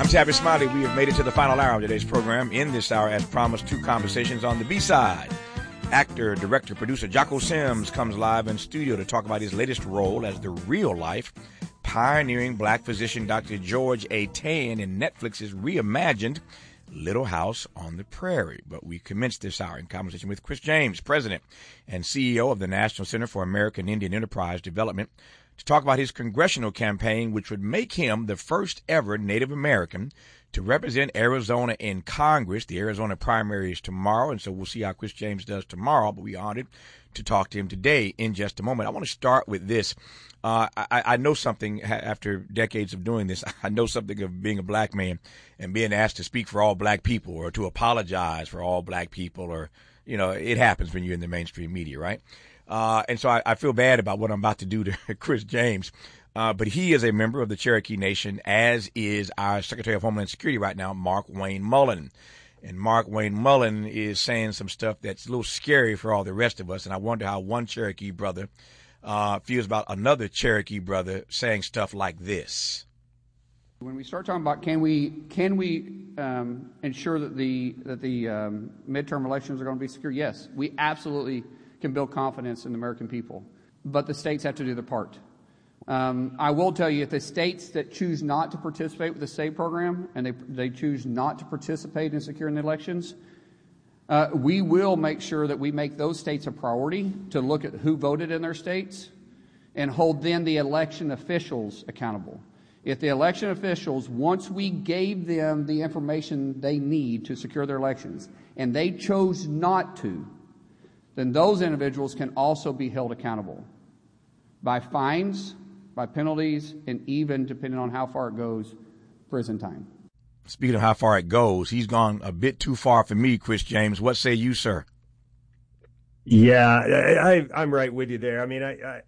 Tavis Smiley. We have made it to the final hour of today's program. In this hour, as promised, 2 conversations on the B-side. Actor, director, producer Jocko Sims comes live in studio to talk about his latest role as the real-life, pioneering black physician Dr. George A. Tan in Netflix's reimagined Little House on the Prairie. But we commenced this hour in conversation with Chris James, president and CEO of the National Center for American Indian Enterprise Development, to talk about his congressional campaign, which would make him the first ever Native American to represent Arizona in Congress. The Arizona primary is tomorrow, and so we'll see how Chris James does tomorrow, but we're honored to talk to him today in just a moment. I want to start with this. I know something after decades of doing this. I know something of being a black man and being asked to speak for all black people or to apologize for all black people, or, you know, it happens when you're in the mainstream media, right? And so I feel bad about what I'm about to do to Chris James. But he is a member of the Cherokee Nation, as is our Secretary of Homeland Security right now, Mark Wayne Mullen. And Mark Wayne Mullen is saying some stuff that's a little scary for all the rest of us. And I wonder how one Cherokee brother feels about another Cherokee brother saying stuff like this. When we start talking about can we ensure that the midterm elections are going to be secure, yes, we absolutely can build confidence in the American people. But the states have to do their part. I will tell you, if the states that choose not to participate with the state program and they choose not to participate in securing the elections, we will make sure that we make those states a priority to look at who voted in their states and hold then the election officials accountable. If the election officials, once we gave them the information they need to secure their elections, and they chose not to, then those individuals can also be held accountable by fines, by penalties, and even, depending on how far it goes, prison time. Speaking of how far it goes, he's gone a bit too far for me, Chris James. What say you, sir? Yeah, I'm right with you there. I mean,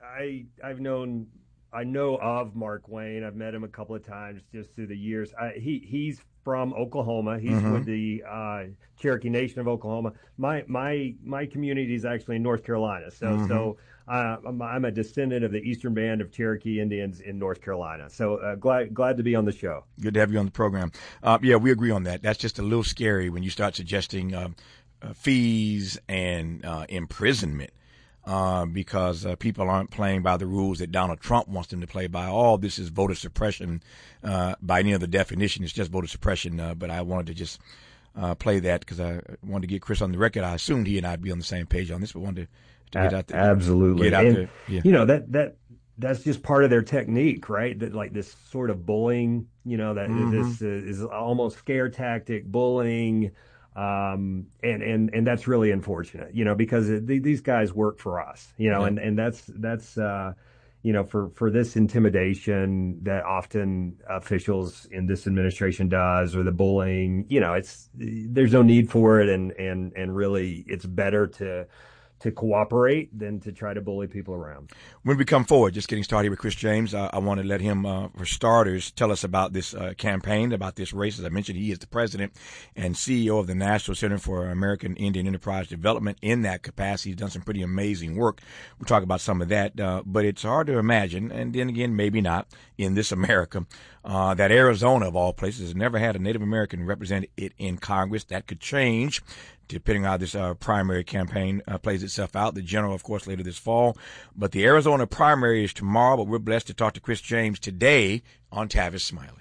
I know of Mark Wayne. I've met him a couple of times just through the years. He's from Oklahoma. He's with the Cherokee Nation of Oklahoma. My community is actually in North Carolina. So I'm a descendant of the Eastern Band of Cherokee Indians in North Carolina. So glad to be on the show. Good to have you on the program. Yeah, we agree on that. That's just a little scary when you start suggesting fees and imprisonment. Because people aren't playing by the rules that Donald Trump wants them to play by. All this is voter suppression by any other definition. It's just voter suppression. But I wanted to just play that because I wanted to get Chris on the record. I assumed he and I'd be on the same page on this, but wanted to get out there. Absolutely. Get out there. Yeah. You know, that's just part of their technique, right? That, like, this sort of bullying, you know, that this is almost scare tactic bullying. And that's really unfortunate, you know, because these guys work for us, you know, and that's you know, for this intimidation that often officials in this administration does, or the bullying, you know, there's no need for it. And really it's better to cooperate than to try to bully people around. When we come forward, just getting started with Chris James, I want to let him, for starters, tell us about this campaign, about this race. As I mentioned, he is the president and CEO of the National Center for American Indian Enterprise Development. In that capacity, he's done some pretty amazing work. We'll talk about some of that, but it's hard to imagine, and then again, maybe not, in this America, that Arizona, of all places, has never had a Native American represent it in Congress. That could change depending on how this primary campaign plays itself out. The general, of course, later this fall. But the Arizona primary is tomorrow, but we're blessed to talk to Chris James today on Tavis Smiley.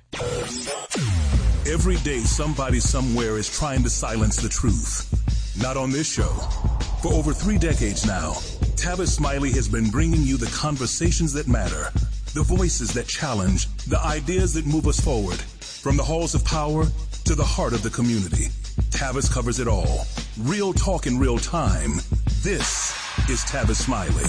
Every day, somebody somewhere is trying to silence the truth. Not on this show. For over 3 decades now, Tavis Smiley has been bringing you the conversations that matter, the voices that challenge, the ideas that move us forward. From the halls of power to the heart of the community, Tavis covers it all. Real talk in real time. This is Tavis Smiley.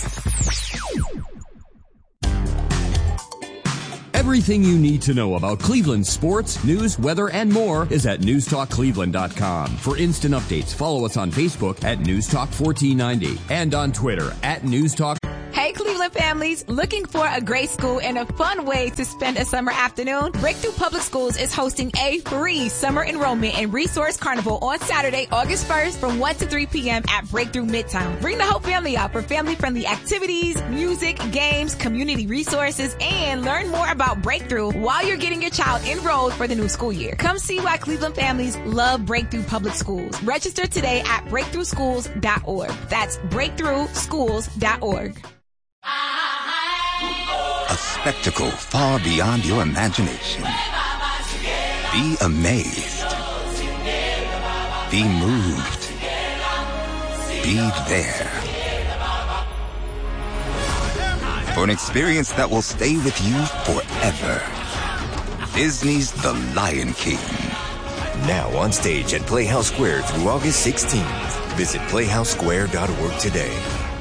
Everything you need to know about Cleveland sports, news, weather, and more is at newstalkcleveland.com. For instant updates, follow us on Facebook at Newstalk 1490 and on Twitter at Newstalk. Hey, Cleveland Cleveland families looking for a great school and a fun way to spend a summer afternoon? Breakthrough Public Schools is hosting a free summer enrollment and resource carnival on Saturday, August 1st from 1 to 3 p.m. at Breakthrough Midtown. Bring the whole family out for family-friendly activities, music, games, community resources, and learn more about Breakthrough while you're getting your child enrolled for the new school year. Come see why Cleveland families love Breakthrough Public Schools. Register today at breakthroughschools.org. That's breakthroughschools.org. A spectacle far beyond your imagination. Be amazed. Be moved. Be there. For an experience that will stay with you forever. Disney's The Lion King. Now on stage at Playhouse Square through August 16th. Visit playhousesquare.org today.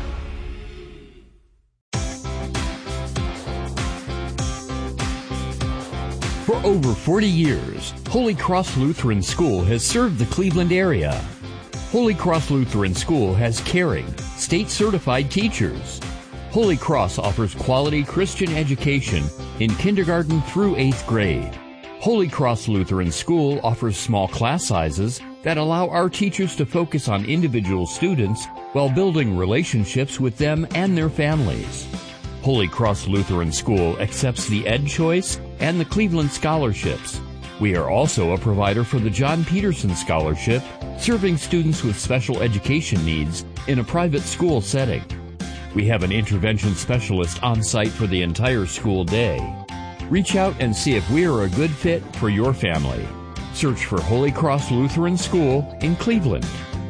For over 40 years, Holy Cross Lutheran School has served the Cleveland area. Holy Cross Lutheran School has caring, state-certified teachers. Holy Cross offers quality Christian education in kindergarten through 8th grade. Holy Cross Lutheran School offers small class sizes that allow our teachers to focus on individual students while building relationships with them and their families. Holy Cross Lutheran School accepts the Ed Choice and the Cleveland Scholarships. We are also a provider for the John Peterson Scholarship, serving students with special education needs in a private school setting. We have an intervention specialist on site for the entire school day. Reach out and see if we are a good fit for your family. Search for Holy Cross Lutheran School in Cleveland.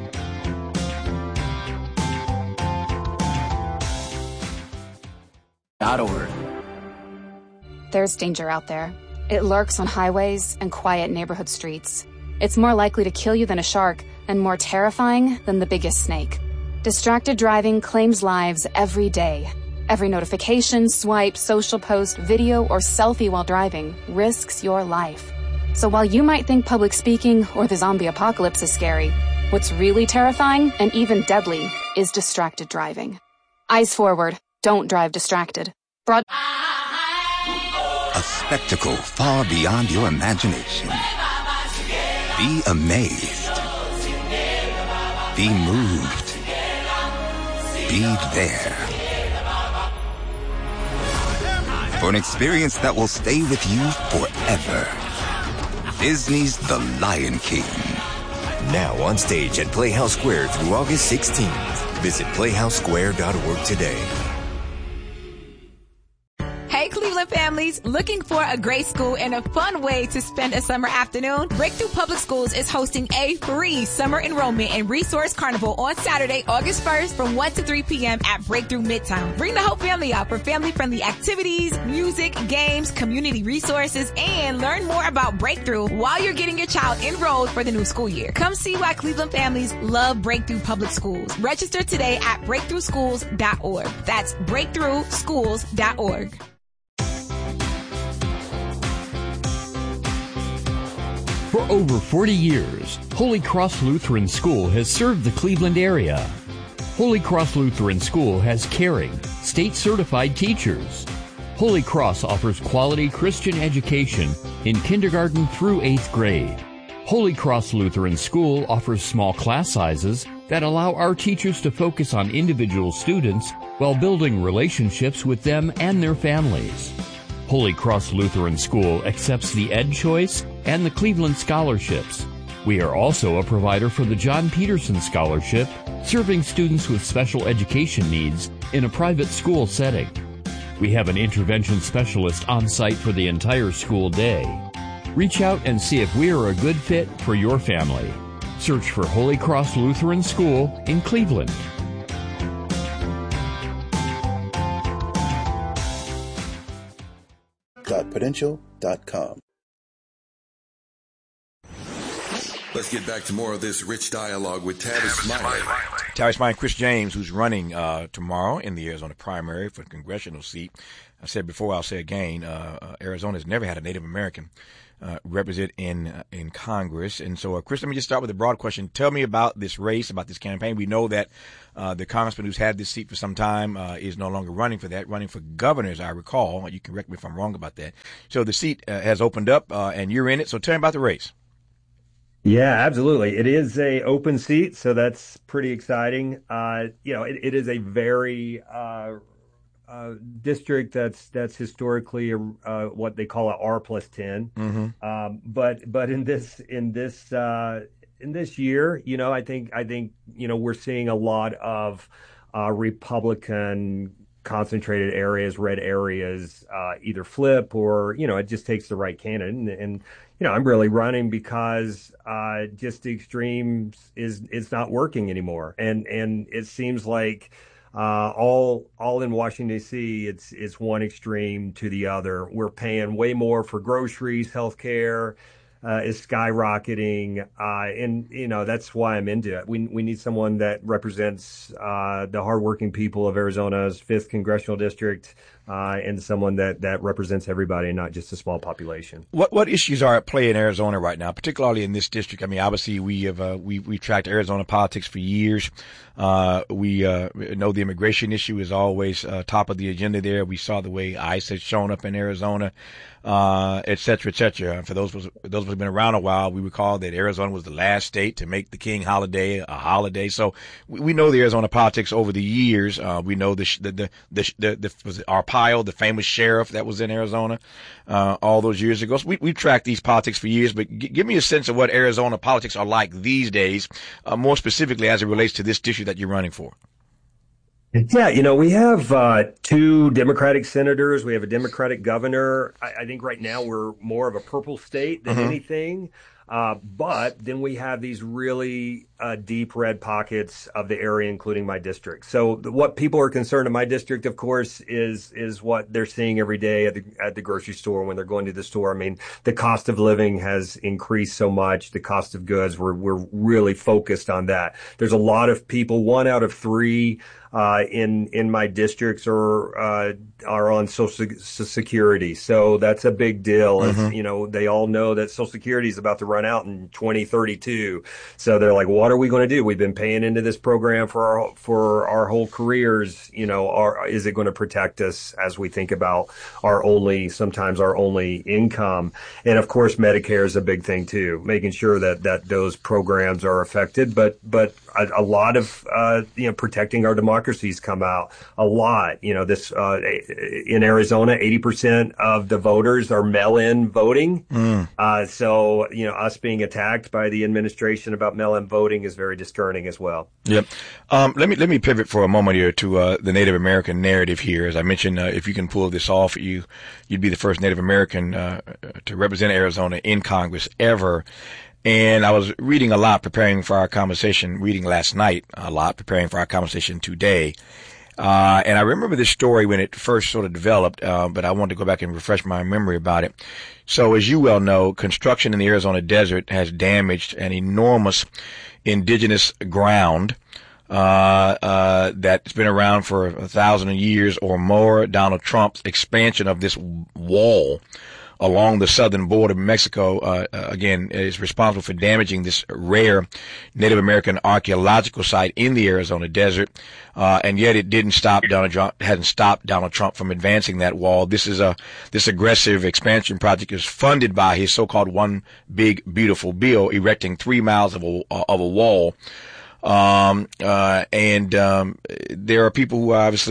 There's danger out there. It lurks on highways and quiet neighborhood streets. It's more likely to kill you than a shark and more terrifying than the biggest snake. Distracted driving claims lives every day. Every notification, swipe, social post, video, or selfie while driving risks your life. So while you might think public speaking or the zombie apocalypse is scary, what's really terrifying and even deadly is distracted driving. Eyes forward. Don't drive distracted. A spectacle far beyond your imagination. Be amazed. Be moved. Be there. For an experience that will stay with you forever. Disney's The Lion King. Now on stage at Playhouse Square through August 16th. Visit playhousesquare.org today. Hey, Cleveland families looking for a great school and a fun way to spend a summer afternoon? Breakthrough Public Schools is hosting a free summer enrollment and resource carnival on Saturday, August 1st from 1 to 3 p.m. at Breakthrough Midtown. Bring the whole family out for family-friendly activities, music, games, community resources, and learn more about Breakthrough while you're getting your child enrolled for the new school year. Come see why Cleveland families love Breakthrough Public Schools. Register today at breakthroughschools.org. That's breakthroughschools.org. For over 40 years, Holy Cross Lutheran School has served the Cleveland area. Holy Cross Lutheran School has caring, state-certified teachers. Holy Cross offers quality Christian education in kindergarten through 8th grade. Holy Cross Lutheran School offers small class sizes that allow our teachers to focus on individual students while building relationships with them and their families. Holy Cross Lutheran School accepts the Ed Choice and the Cleveland Scholarships. We are also a provider for the John Peterson Scholarship, serving students with special education needs in a private school setting. We have an intervention specialist on site for the entire school day. Reach out and see if we are a good fit for your family. Search for Holy Cross Lutheran School in Cleveland. .potential.com. Let's get back to more of this rich dialogue with Tavis Smiley. Tavis Smiley and Chris James, who's running tomorrow in the Arizona primary for the congressional seat. I said before, I'll say again, Arizona has never had a Native American represent in Congress. And so, Chris, let me just start with a broad question. Tell me about this race, about this campaign. We know that the congressman who's had this seat for some time is no longer running for that, running for governor, as I recall. You can correct me if I'm wrong about that. So the seat has opened up, and you're in it. So tell me about the race. Yeah, absolutely. It is a open seat, so that's pretty exciting. It is a very district that's historically what they call a R+10. Mm-hmm. But in this year, I think we're seeing a lot of Republican concentrated areas, red areas, either flip or it just takes the right candidate. And I'm really running because just the extremes is not working anymore, and it seems like all in Washington D.C. it's one extreme to the other. We're paying way more for groceries, healthcare is skyrocketing, and that's why I'm into it. We need someone that represents the hardworking people of Arizona's 5th congressional district, and someone that represents everybody and not just a small population. What issues are at play in Arizona right now, particularly in this district? I mean, obviously we've tracked Arizona politics for years. We know the immigration issue is always top of the agenda there. We saw the way ICE has shown up in Arizona, et cetera, et cetera. For those of us who've been around a while, we recall that Arizona was the last state to make the King holiday a holiday. So we know the Arizona politics over the years. We know Arpaio, the famous sheriff that was in Arizona all those years ago. So we've tracked these politics for years, but give me a sense of what Arizona politics are like these days, more specifically as it relates to this issue that you're running for. Yeah, we have 2 Democratic senators. We have a Democratic governor. I think right now we're more of a purple state than anything. But then we have these really deep red pockets of the area, including my district. So what people are concerned in my district, of course, is what they're seeing every day at the grocery store when they're going to the store. I mean, the cost of living has increased so much. The cost of goods, we're really focused on that. There's a lot of people, 1 out of 3 in my districts are on Social Security. So that's a big deal. As they all know that Social Security is about to run out in 2032. So they're like, what are we going to do? We've been paying into this program for our whole careers. Is it going to protect us as we think about sometimes our only income? And of course, Medicare is a big thing too, making sure that those programs are affected. But a lot of protecting our democracies come out a lot. This in Arizona, 80% of the voters are mail-in voting. So us being attacked by the administration about mail-in voting is very disconcerting as well. Yep. Let me pivot for a moment here to the Native American narrative here. As I mentioned, if you can pull this off, you'd be the first Native American to represent Arizona in Congress ever. And I was reading a lot, preparing for our conversation, reading last night a lot, preparing for our conversation today. And I remember this story when it first sort of developed, but I wanted to go back and refresh my memory about it. So as you well know, construction in the Arizona desert has damaged an enormous indigenous ground that's been around for 1,000 years or more. Donald Trump's expansion of this wall along the southern border of Mexico, again, is responsible for damaging this rare Native American archaeological site in the Arizona desert. And yet it hasn't stopped Donald Trump from advancing that wall. This aggressive expansion project is funded by his so-called One Big Beautiful Bill, erecting 3 miles of a wall. And there are people who are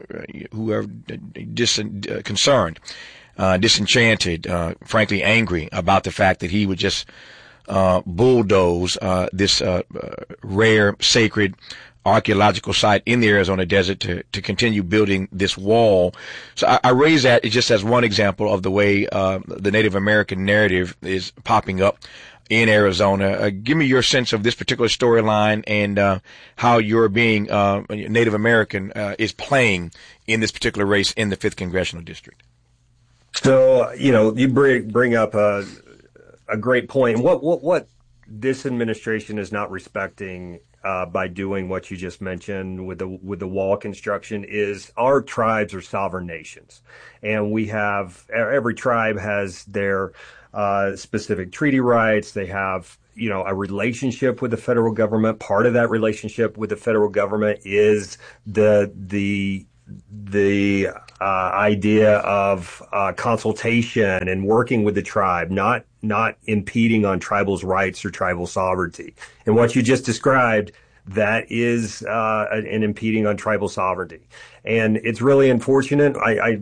concerned, disenchanted, frankly angry about the fact that he would just bulldoze this rare, sacred archaeological site in the Arizona desert to continue building this wall. So I raise that just as one example of the way the Native American narrative is popping up in Arizona. Give me your sense of this particular storyline and how your being Native American is playing in this particular race in the 5th Congressional District. So, you bring up a great point. What this administration is not respecting by doing what you just mentioned with the wall construction is our tribes are sovereign nations, and every tribe has their specific treaty rights. They have a relationship with the federal government. Part of that relationship with the federal government is the idea of consultation and working with the tribe, not impeding on tribals' rights or tribal sovereignty. And what you just described, that is an impeding on tribal sovereignty. And it's really unfortunate.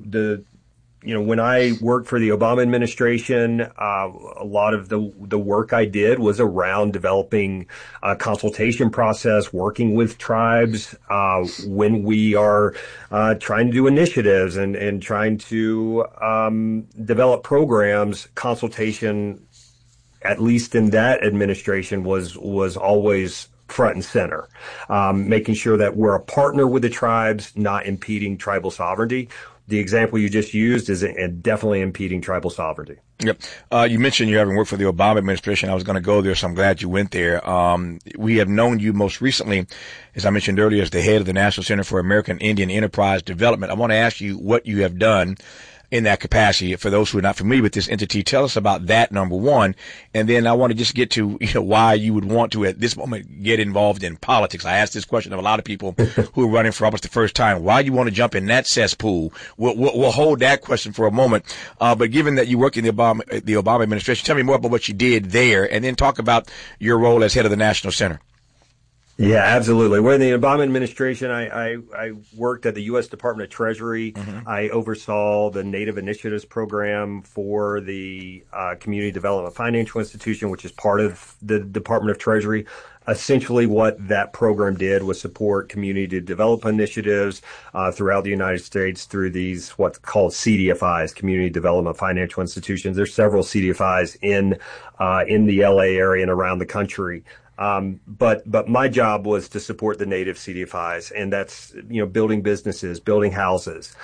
When I worked for the Obama administration, a lot of the work I did was around developing a consultation process, working with tribes when we are trying to do initiatives and trying to develop programs. Consultation, at least in that administration, was always front and center, making sure that we're a partner with the tribes, not impeding tribal sovereignty. The example you just used is definitely impeding tribal sovereignty. Yep. You mentioned you having worked for the Obama administration. I was going to go there, so I'm glad you went there. We have known you most recently, as I mentioned earlier, as the head of the National Center for American Indian Enterprise Development. I want to ask you what you have done in that capacity. For those who are not familiar with this entity, tell us about that, number one. And then I want to just get to, why you would want to at this moment get involved in politics. I asked this question of a lot of people who are running for office the first time. Why you want to jump in that cesspool? We'll hold that question for a moment. But given that you work in the Obama administration, tell me more about what you did there, and then talk about your role as head of the National Center. Yeah, absolutely. When the Obama administration, I worked at the U.S. Department of Treasury. Mm-hmm. I oversaw the Native Initiatives Program for the Community Development Financial Institution, which is part of the Department of Treasury. Essentially, what that program did was support community development initiatives throughout the United States through these what's called CDFIs, Community Development Financial Institutions. There's several CDFIs in the LA area and around the country. But my job was to support the native CDFIs, and that's, building businesses, building houses.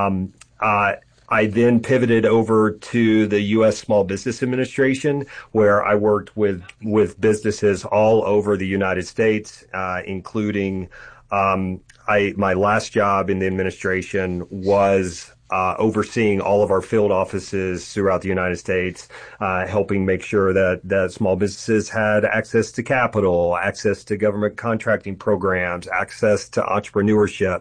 I then pivoted over to the U.S. Small Business Administration, where I worked with businesses all over the United States, including, my last job in the administration was overseeing all of our field offices throughout the United States, helping make sure that small businesses had access to capital, access to government contracting programs, access to entrepreneurship.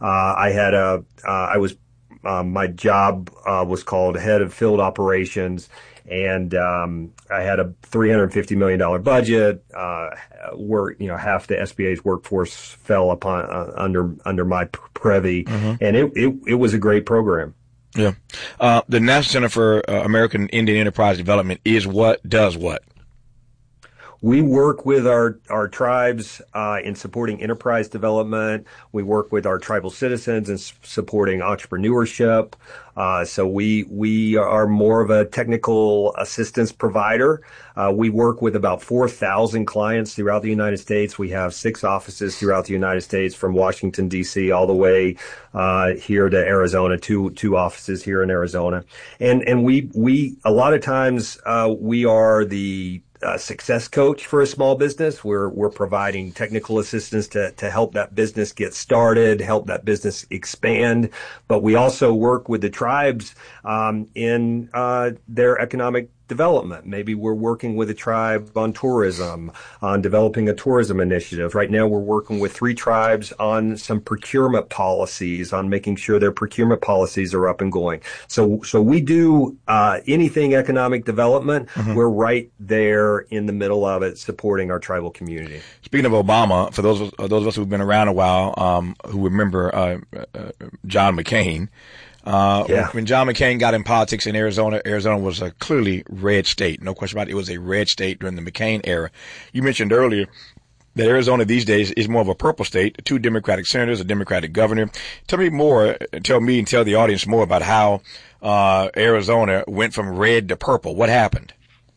My job was called head of field operations, and I had a $350 million budget. Half the SBA's workforce fell under my privy, mm-hmm. and it was a great program. Yeah. The National Center for American Indian Enterprise Development does what? We work with our tribes in supporting enterprise development. We work with our tribal citizens in supporting entrepreneurship. So we are more of a technical assistance provider. We work with about 4,000 clients throughout the United States. We have 6 offices throughout the United States, from Washington, D.C. all the way here to Arizona, two offices here in Arizona. And we a lot of times we are the success coach for a small business. We're providing technical assistance to help that business get started, help that business expand. But we also work with the tribes in their economic development. Maybe we're working with a tribe on tourism, on developing a tourism initiative. Right now, we're working with 3 tribes on some procurement policies, on making sure their procurement policies are up and going. So we do anything economic development. Mm-hmm. We're right there in the middle of it, supporting our tribal community. Speaking of Obama, for those of us who've been around a while, who remember John McCain. When John McCain got in politics in Arizona was a clearly red state. No question about it. It was a red state during the McCain era. You mentioned earlier that Arizona these days is more of a purple state, 2 Democratic senators, a Democratic governor. Tell me and tell the audience more about how Arizona went from red to purple. What happened?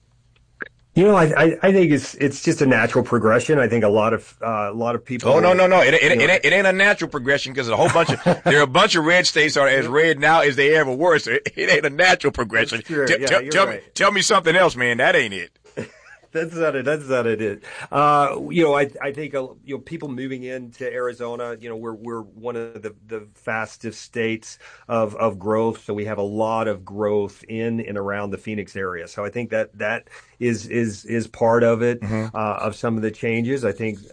I think it's just a natural progression. I think a lot of people. Oh, no. It ain't a natural progression, because there are a bunch of red states are as red now as they ever were. So it ain't a natural progression. Sure. Tell me something else, man. That ain't it. That's not it. I think people moving into Arizona, we're one of the fastest states of growth, so we have a lot of growth in and around the Phoenix area. So I think that is part of it, of some of the changes. I think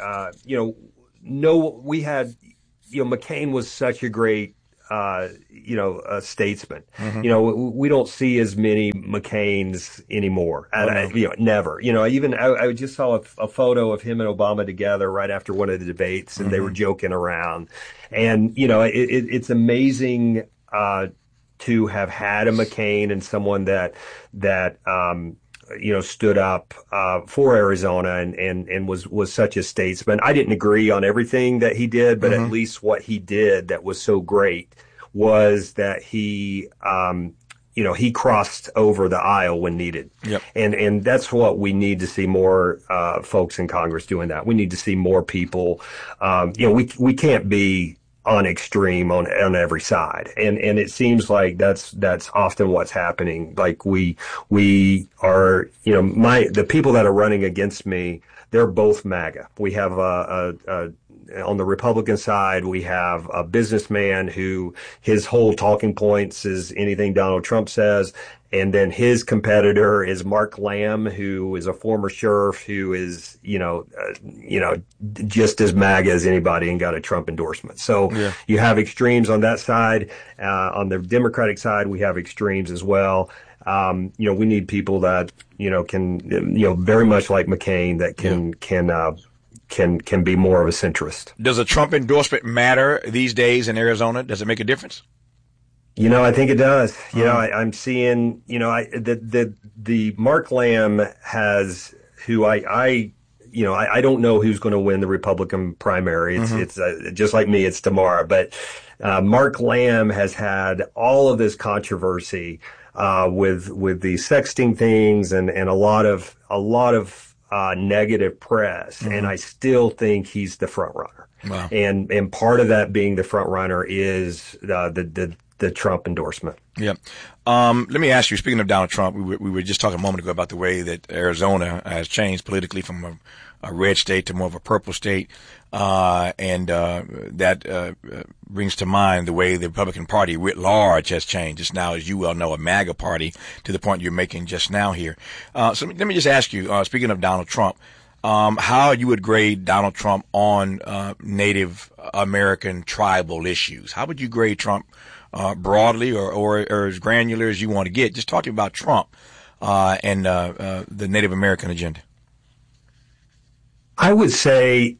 we had McCain was such a great a statesman. We don't see as many McCains anymore. Never. I just saw a photo of him and Obama together right after one of the debates, and they were joking around. And it's amazing to have had a McCain and someone that stood up for Arizona and was such a statesman. I didn't agree on everything that he did, but at least what he did that was so great was that he crossed over the aisle when needed. Yep. And that's what we need to see more folks in Congress doing that. We need to see more people. We can't be on extreme on every side. And it seems like that's often what's happening. Like we are, the people that are running against me, they're both MAGA. We have on the Republican side, we have a businessman who his whole talking points is anything Donald Trump says. And then his competitor is Mark Lamb, who is a former sheriff, who is, just as MAGA as anybody and got a Trump endorsement. So you have extremes on that side. On the Democratic side, we have extremes as well. We need people that, can, very much like McCain, that can be more of a centrist. Does a Trump endorsement matter these days in Arizona? Does it make a difference? I think it does. I'm seeing, the Mark Lamb has, who I don't know who's going to win the Republican primary. It's just like me, it's tomorrow. But Mark Lamb has had all of this controversy with the sexting things and a lot of negative press, and I still think he's the front runner. Wow. And part of that being the front runner is the Trump endorsement. Yeah. Let me ask you, speaking of Donald Trump, we were just talking a moment ago about the way that Arizona has changed politically from a red state to more of a purple state. That brings to mind the way the Republican Party writ large has changed. It's now, as you well know, a MAGA party, to the point you're making just now here. So let me just ask you, speaking of Donald Trump, how you would grade Donald Trump on Native American tribal issues. How would you grade Trump broadly or as granular as you want to get? Just talk to me about Trump and the Native American agenda. I would say,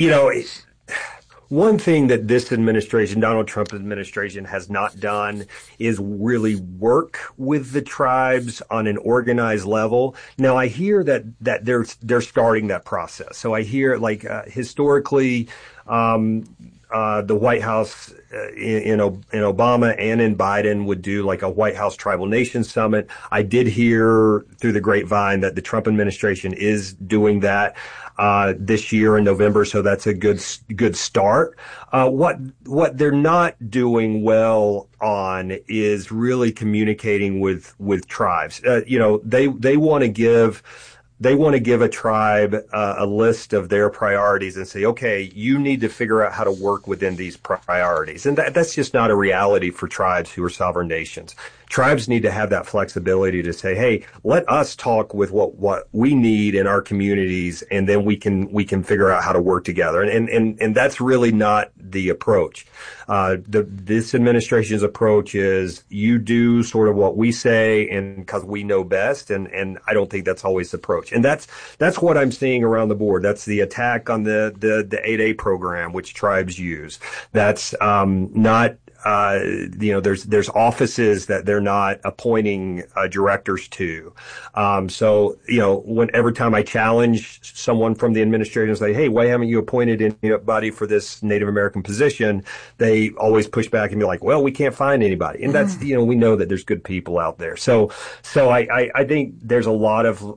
one thing that this administration, Donald Trump administration, has not done is really work with the tribes on an organized level. Now, I hear that they're starting that process. So I hear, historically, the White House in Obama and in Biden would do like a White House Tribal Nations Summit. I did hear through the grapevine that the Trump administration is doing that this year in November, so that's a good start. What they're not doing well on is really communicating with tribes. They want to give a tribe a list of their priorities and say, okay, you need to figure out how to work within these priorities. And that's just not a reality for tribes who are sovereign nations. Tribes need to have that flexibility to say, hey, let us talk with what we need in our communities, and then we can figure out how to work together. And that's really not the approach. This administration's approach is you do sort of what we say, and because we know best, and I don't think that's always the approach. And that's what I'm seeing around the board. That's the attack on the 8A program, which tribes use. That's not. There's offices that they're not appointing directors to. So every time I challenge someone from the administration and say, hey, why haven't you appointed anybody for this Native American position? They always push back and be like, well, we can't find anybody. And that's, we know that there's good people out there. So I think there's a lot of,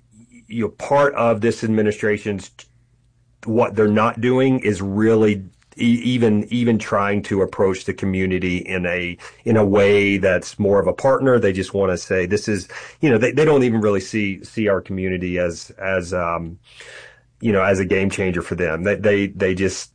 part of this administration's, what they're not doing is really even trying to approach the community in a way that's more of a partner. They just want to say this is, they don't even really see our community as a game changer for them. They just,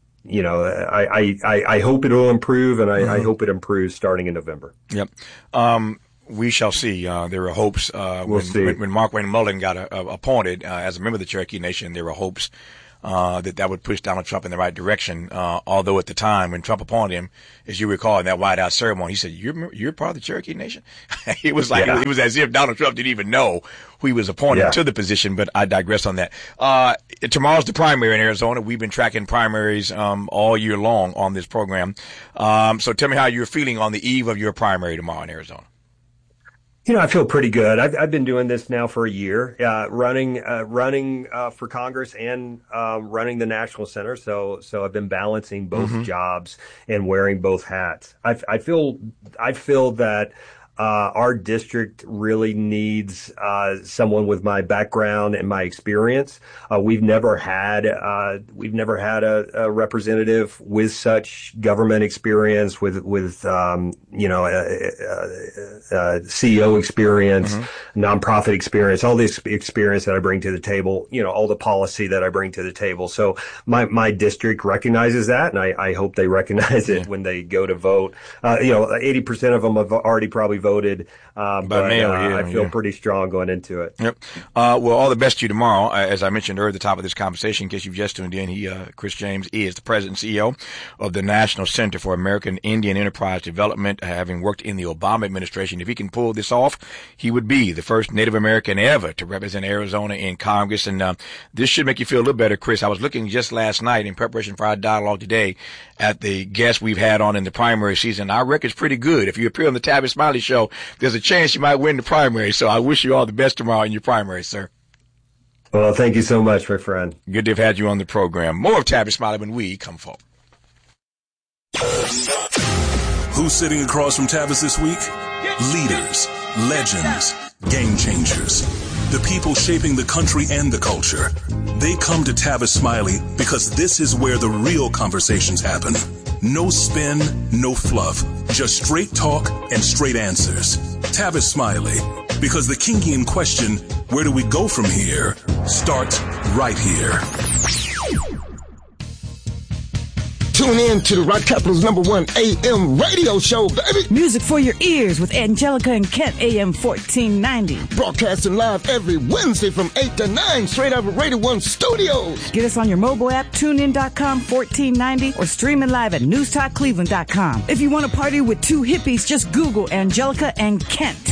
I hope it'll improve, and I hope it improves starting in November. Yep. We shall see. There were hopes when Markwayne Mullin got appointed as a member of the Cherokee Nation. There were hopes that would push Donald Trump in the right direction. Although at the time when Trump appointed him, as you recall in that White House ceremony, he said, "You're part of the Cherokee Nation." It was like it was as if Donald Trump didn't even know who he was appointed to the position. But I digress on that. Tomorrow's the primary in Arizona. We've been tracking primaries all year long on this program. So tell me how you're feeling on the eve of your primary tomorrow in Arizona. I feel pretty good. I've been doing this now for a year, running for Congress and running the National Center. So I've been balancing both jobs and wearing both hats. I feel that our district really needs someone with my background and my experience. We've never had a representative with such government experience, with CEO experience, nonprofit experience, all this experience that I bring to the table. All the policy that I bring to the table. So my district recognizes that, and I hope they recognize it when they go to vote. 80% of them have already probably voted. I feel pretty strong going into it. Yep. Well, all the best to you tomorrow. As I mentioned earlier at the top of this conversation, in case you've just tuned in, Chris James is the president and CEO of the National Center for American Indian Enterprise Development, having worked in the Obama administration. If he can pull this off, he would be the first Native American ever to represent Arizona in Congress. And this should make you feel a little better, Chris. I was looking just last night in preparation for our dialogue today at the guests we've had on in the primary season. Our record's pretty good. If you appear on the Tavis Smiley Show, there's a chance you might win the primary. So I wish you all the best tomorrow in your primary, sir. Well, thank you so much, my friend. Good to have had you on the program. More of Tavis Smiley when we come forward. Who's sitting across from Tavis this week? Leaders, legends, game changers. The people shaping the country and the culture. They come to Tavis Smiley because this is where the real conversations happen. No spin, no fluff. Just straight talk and straight answers. Tavis Smiley. Because the Kingian question, where do we go from here, starts right here. Tune in to the Rock Capital's #1 AM radio show, baby. Music for your ears with Angelica and Kent, AM 1490. Broadcasting live every Wednesday from 8 to 9, straight out of Radio 1 Studios. Get us on your mobile app, tunein.com 1490, or streaming live at newstalkcleveland.com. If you want to party with two hippies, just Google Angelica and Kent.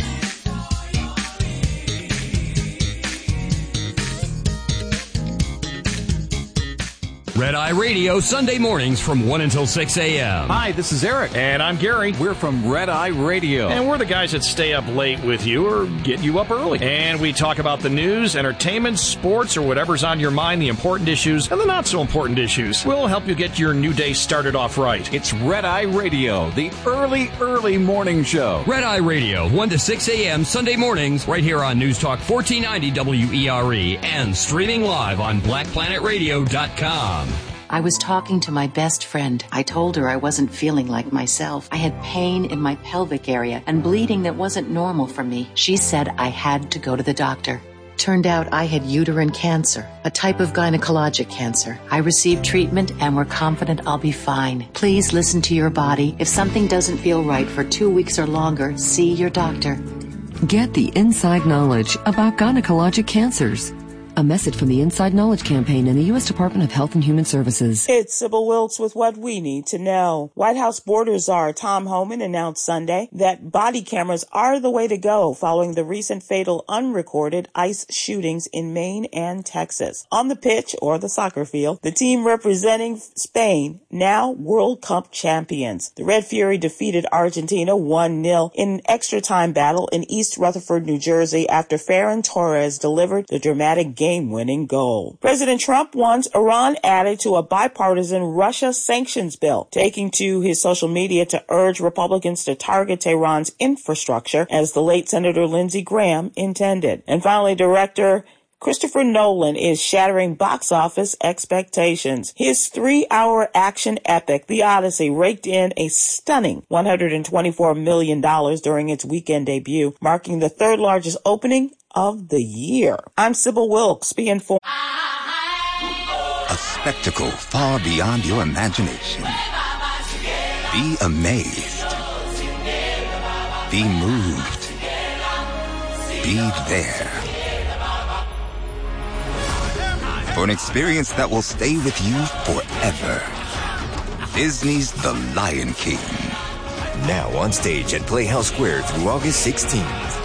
Red Eye Radio, Sunday mornings from 1 until 6 a.m. Hi, this is Eric. And I'm Gary. We're from Red Eye Radio. And we're the guys that stay up late with you or get you up early. And we talk about the news, entertainment, sports, or whatever's on your mind, the important issues and the not so important issues. We'll help you get your new day started off right. It's Red Eye Radio, the early morning show. Red Eye Radio, 1 to 6 a.m. Sunday mornings, right here on News Talk 1490 WERE and streaming live on BlackPlanetRadio.com. I was talking to my best friend. I told her I wasn't feeling like myself. I had pain in my pelvic area and bleeding that wasn't normal for me. She said I had to go to the doctor. Turned out I had uterine cancer, a type of gynecologic cancer. I received treatment and we're confident I'll be fine. Please listen to your body. If something doesn't feel right for 2 weeks or longer, see your doctor. Get the inside knowledge about gynecologic cancers. A message from the Inside Knowledge Campaign and the U.S. Department of Health and Human Services. It's Sybil Wilkes with what we need to know. White House border czar Tom Homan announced Sunday that body cameras are the way to go following the recent fatal unrecorded ICE shootings in Maine and Texas. On the pitch, or the soccer field, the team representing Spain, now World Cup champions. The Red Fury defeated Argentina 1-0 in an extra-time battle in East Rutherford, New Jersey after Ferran Torres delivered the dramatic game-winning goal. President Trump wants Iran added to a bipartisan Russia sanctions bill, taking to his social media to urge Republicans to target Tehran's infrastructure as the late Senator Lindsey Graham intended. And finally, director Christopher Nolan is shattering box office expectations. His 3-hour action epic, The Odyssey, raked in a stunning $124 million during its weekend debut, marking the third largest opening of the year. I'm Sybil Wilkes, Be Informed. A spectacle far beyond your imagination. Be amazed. Be moved. Be there. For an experience that will stay with you forever. Disney's The Lion King. Now on stage at Playhouse Square through August 16th.